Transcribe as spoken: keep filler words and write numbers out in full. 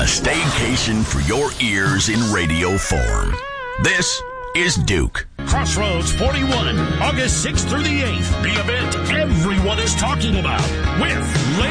staycation for your ears in radio form. This is Duke. Crossroads forty-one, August sixth through the eighth. The event everyone is talking about with